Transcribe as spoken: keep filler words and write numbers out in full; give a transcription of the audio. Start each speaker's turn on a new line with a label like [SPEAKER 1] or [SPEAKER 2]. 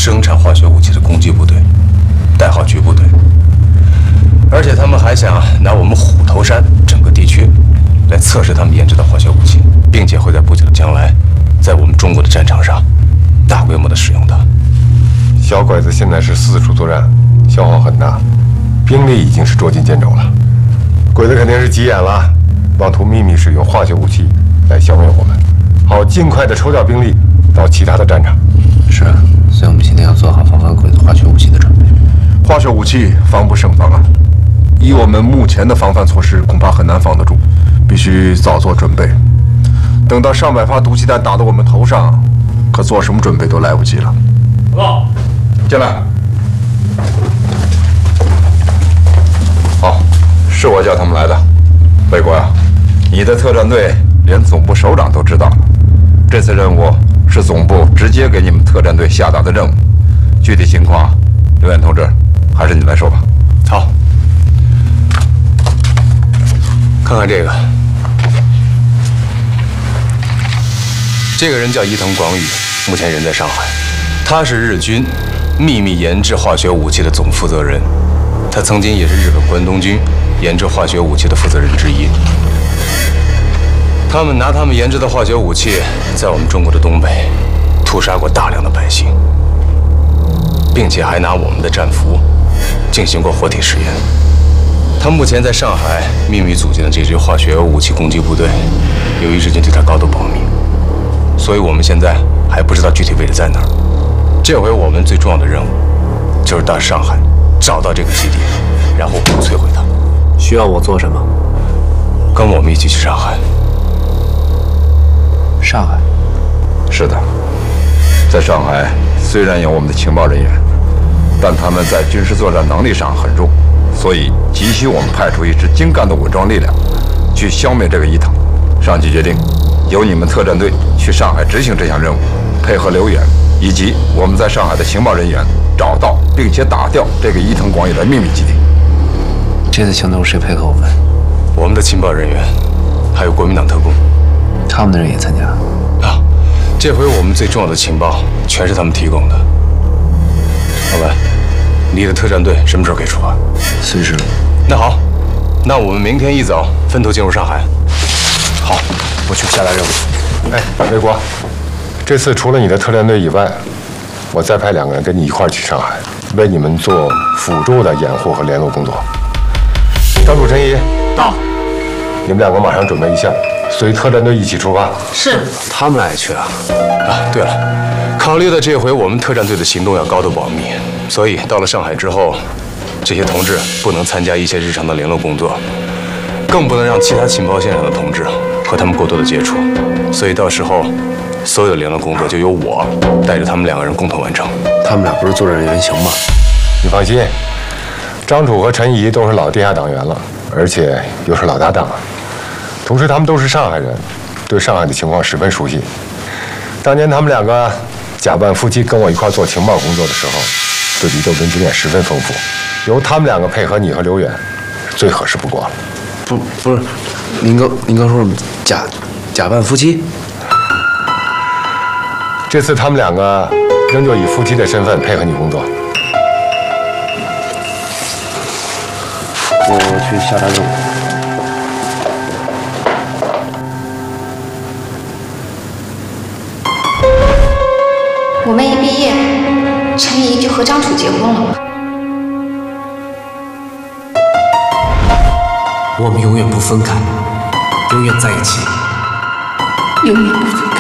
[SPEAKER 1] 生产化学武器的攻击部队，代号局部队。而且他们还想拿我们虎头山整个地区来测试他们研制的化学武器，并且会在不久的将来，在我们中国的战场上大规模的使用它。
[SPEAKER 2] 小鬼子现在是四处作战，消耗很大，兵力已经是捉襟见肘了。鬼子肯定是急眼了，妄图秘密使用化学武器来消灭我们，好尽快的抽调兵力到其他的战场。
[SPEAKER 3] 是啊，所以我们现在要做好防范鬼子化学武器的准备。
[SPEAKER 4] 化学武器防不胜防啊！以我们目前的防范措施，恐怕很难防得住，必须早做准备。等到上百发毒气弹打到我们头上，可做什么准备都来不及了。
[SPEAKER 5] 报告，
[SPEAKER 4] 进来。好，是我叫他们来的。卫国呀，你的特战队连总部首长都知道了。这次任务是总部直接给你们特战队下达的任务，具体情况，刘远同志，还是你来说吧。
[SPEAKER 1] 好。看看这个，这个人叫伊藤广宇，目前人在上海。他是日军秘密研制化学武器的总负责人，他曾经也是日本关东军研制化学武器的负责人之一。他们拿他们研制的化学武器，在我们中国的东北屠杀过大量的百姓，并且还拿我们的战俘进行过活体实验。他目前在上海秘密组建的这支化学武器攻击部队，由于日军对他高度保密，所以我们现在还不知道具体位置在哪儿。这回我们最重要的任务，就是到上海找到这个基地，然后摧毁它。
[SPEAKER 3] 需要我做什么？
[SPEAKER 1] 跟我们一起去上海。
[SPEAKER 3] 上海？
[SPEAKER 4] 是的，在上海虽然有我们的情报人员，但他们在军事作战能力上很弱。所以急需我们派出一支精干的武装力量，去消灭这个伊藤。上级决定，由你们特战队去上海执行这项任务，配合刘远以及我们在上海的情报人员，找到并且打掉这个伊藤广宇的秘密基地。
[SPEAKER 3] 这次行动谁配合我们？
[SPEAKER 1] 我们的情报人员，还有国民党特工。
[SPEAKER 3] 他们的人也参加？
[SPEAKER 1] 啊，这回我们最重要的情报全是他们提供的。老板。你的特战队什么时候可以出发？
[SPEAKER 3] 随时。
[SPEAKER 1] 那好，那我们明天一早分头进入上海。
[SPEAKER 3] 好，我去下达任务。
[SPEAKER 2] 哎，魏国，这次除了你的特战队以外，我再派两个人跟你一块儿去上海，为你们做辅助的掩护和联络工作。张主、陈怡
[SPEAKER 5] 到。
[SPEAKER 2] 你们两个马上准备一下，随特战队一起出发。
[SPEAKER 5] 是。
[SPEAKER 3] 他们俩也去啊？
[SPEAKER 1] 啊，对了，考虑到这回我们特战队的行动要高度保密，所以到了上海之后，这些同志不能参加一些日常的联络工作，更不能让其他情报线上的同志和他们过多的接触。所以到时候，所有的联络工作就由我带着他们两个人共同完成。
[SPEAKER 3] 他们俩不是作战人员行吗？
[SPEAKER 2] 你放心，张楚和陈怡都是老地下党员了，而且又是老搭档，同时他们都是上海人，对上海的情况十分熟悉。当年他们两个假扮夫妻跟我一块做情报工作的时候，对敌斗争经验十分丰富，由他们两个配合你和刘远，最合适不过了。
[SPEAKER 3] 不，不是，您刚您刚说什么假假扮夫妻？
[SPEAKER 2] 这次他们两个仍旧以夫妻的身份配合你工作。
[SPEAKER 3] 我去下达任务。
[SPEAKER 6] 我们一毕业，陈怡就和张楚结婚了。
[SPEAKER 7] 我们永远不分开，永远在一起，
[SPEAKER 6] 永远不分开。